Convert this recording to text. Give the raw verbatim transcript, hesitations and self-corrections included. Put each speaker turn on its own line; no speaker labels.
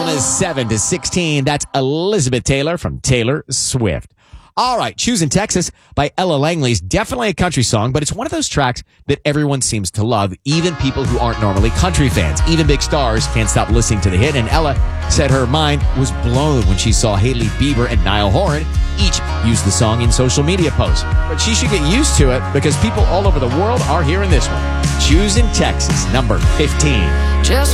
is seven to sixteen. That's Elizabeth Taylor from Taylor Swift. All right, Choosing Texas by Ella Langley is definitely a country song, but it's one of those tracks that everyone seems to love, even people who aren't normally country fans. Even big stars can't stop listening to the hit, and Ella said her mind was blown when she saw Hailey Bieber and Niall Horan each use the song in social media posts. But she should get used to it because people all over the world are hearing this one. Choosing Texas, number fifteen.
Just